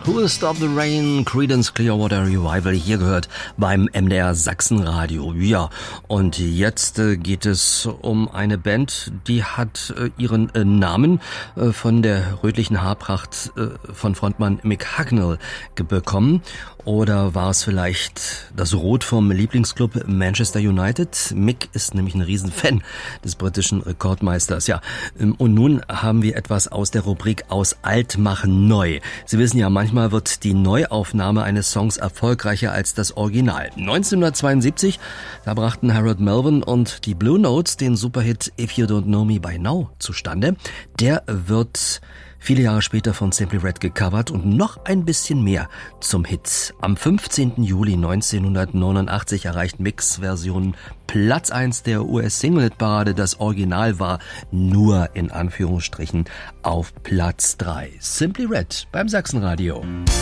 Who Will Stop the Rain, Creedence Clearwater Revival, hier gehört beim MDR Sachsenradio. Ja, und jetzt geht es um eine Band, die hat ihren Namen von der rötlichen Haarpracht von Frontmann Mick Hucknall bekommen. Oder war es vielleicht das Rot vom Lieblingsclub Manchester United? Mick ist nämlich ein Riesenfan des britischen Rekordmeisters. Ja, und nun haben wir etwas aus der Rubrik Aus Alt machen neu. Sie wissen ja, manchmal wird die Neuaufnahme eines Songs erfolgreicher als das Original. 1972, da brachten Harold Melvin und die Blue Notes den Superhit If You Don't Know Me By Now zustande. Der wird viele Jahre später von Simply Red gecovert und noch ein bisschen mehr zum Hit. Am 15. Juli 1989 erreicht Micks Version Platz 1 der US-Single-Hitparade. Das Original war nur in Anführungsstrichen auf Platz 3. Simply Red beim Sachsenradio.